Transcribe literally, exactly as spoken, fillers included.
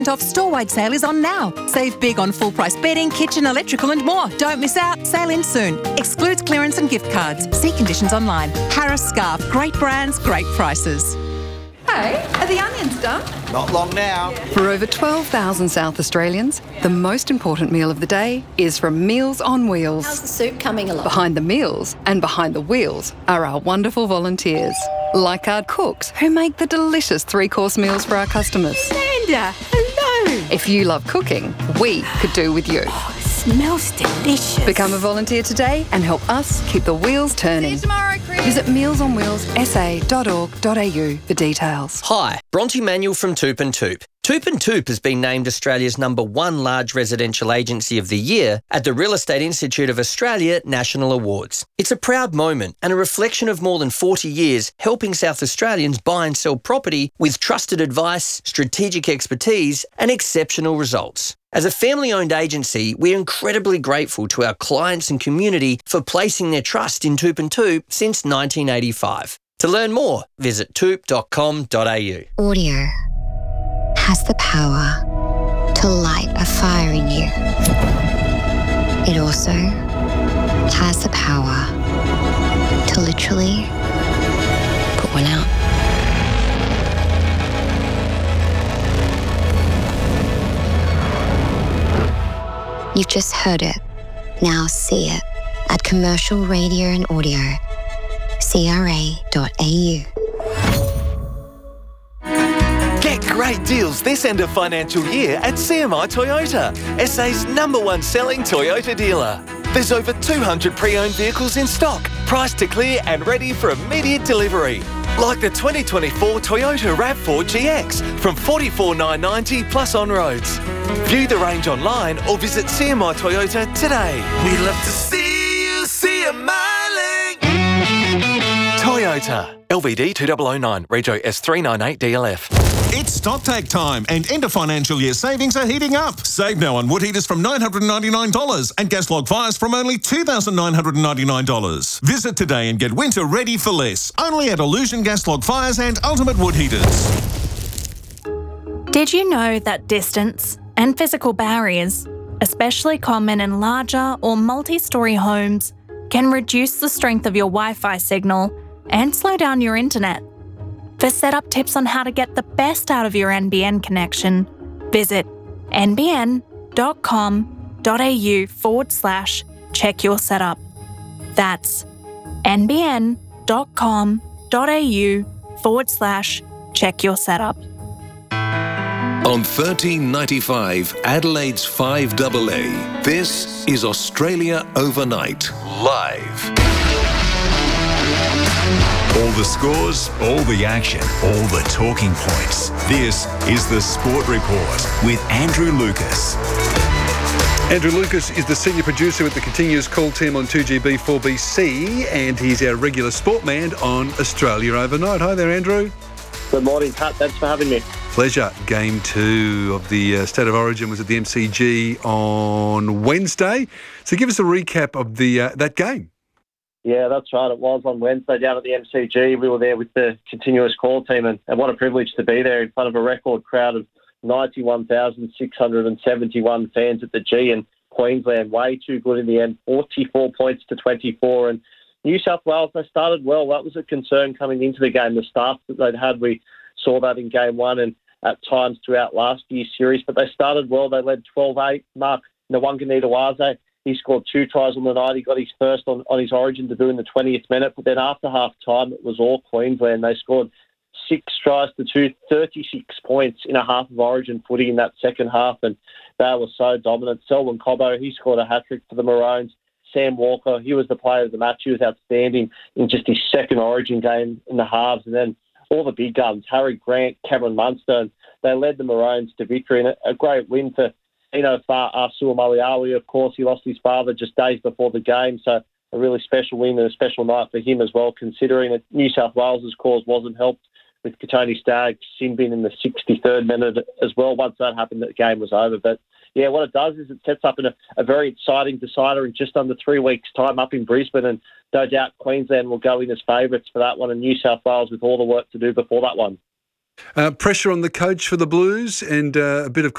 off store-wide sale is on now. Save big on full-price bedding, kitchen, electrical and more. Don't miss out. Sale in soon. Excludes clearance and gift cards. See conditions online. Harris Scarf. Great brands, great prices. Hey, are the onions done? Not long now. For over twelve thousand South Australians, the most important meal of the day is from Meals on Wheels. How's the soup coming along? Behind the meals and behind the wheels are our wonderful volunteers, like our cooks who make the delicious three-course meals for our customers. Amanda, hello. If you love cooking, we could do with you. Oh, it smells delicious. Become a volunteer today and help us keep the wheels turning. See you tomorrow, Chris. Visit meals on wheels s a dot org dot a u for details. Hi, Bronte Manuel from Toop and Toop. Toop and Toop has been named Australia's number one large residential agency of the year at the Real Estate Institute of Australia National Awards. It's a proud moment and a reflection of more than forty years helping South Australians buy and sell property with trusted advice, strategic expertise and exceptional results. As a family-owned agency, we're incredibly grateful to our clients and community for placing their trust in Toop and Toop since nineteen eighty-five. To learn more, visit toop dot com dot a u. Audio has the power to light a fire in you. It also has the power to literally put one out. You've just heard it. Now see it at Commercial Radio and Audio, c r a dot a u. Get great deals this end of financial year at C M I Toyota, S A's number one selling Toyota dealer. There's over two hundred pre-owned vehicles in stock, priced to clear and ready for immediate delivery. Like the twenty twenty-four Toyota RAV four G X from forty-four thousand nine hundred ninety dollars plus on roads. View the range online or visit C M I Toyota today. We love to see you see a smiling Toyota. L V D two thousand nine, Rego S three ninety-eight D L F. It's StockTake time and end of financial year savings are heating up. Save now on wood heaters from nine hundred ninety-nine dollars and gas log fires from only two thousand nine hundred ninety-nine dollars. Visit today and get winter ready for less. Only at Illusion Gas Log Fires and Ultimate Wood Heaters. Did you know that distance and physical barriers, especially common in larger or multi-storey homes, can reduce the strength of your Wi-Fi signal and slow down your internet? For setup tips on how to get the best out of your N B N connection, visit nbn.com.au forward slash check your setup. That's nbn.com.au forward slash check your setup. On thirteen ninety-five, Adelaide's five A A, this is Australia Overnight, live. All the scores, all the action, all the talking points. This is the Sport Report with Andrew Lucas. Andrew Lucas is the senior producer with the Continuous Call team on two G B four B C, and he's our regular sport man on Australia Overnight. Hi there, Andrew. Good morning, Pat. Thanks for having me. Pleasure. Game two of the uh, State of Origin was at the M C G on Wednesday. So give us a recap of the uh, that game. Yeah, that's right. It was on Wednesday down at the M C G. We were there with the Continuous Call team, and, and what a privilege to be there in front of a record crowd of ninety-one thousand six hundred seventy-one fans at the G, and Queensland way too good in the end, forty-four points to twenty-four. And New South Wales, they started well. That was a concern coming into the game, the start that they'd had. We saw that in game one and at times throughout last year's series, but they started well. They led twelve eight. Mark Nwanganitawaze, he scored two tries on the night. He got his first on, on his Origin debut in the twentieth minute, but then after half-time, it was all Queensland. They scored six tries to two, thirty-six points in a half of Origin footy in that second half, and they were so dominant. Selwyn Cobbo, he scored a hat-trick for the Maroons. Sam Walker, he was the player of the match. He was outstanding in just his second Origin game in the halves, and then all the big guns, Harry Grant, Cameron Munster, and they led the Maroons to victory, and a, a great win for Eno Fa'asuamaleaui. Of course, he lost his father just days before the game, so a really special win and a special night for him as well, considering that New South Wales' cause wasn't helped with Katoni Stagg sin bin in the sixty-third minute as well. Once that happened, the game was over. But yeah, what it does is it sets up in a, a very exciting decider in just under three weeks' time up in Brisbane, and no doubt Queensland will go in as favourites for that one, and New South Wales with all the work to do before that one. Uh, pressure on the coach for the Blues and uh, a bit of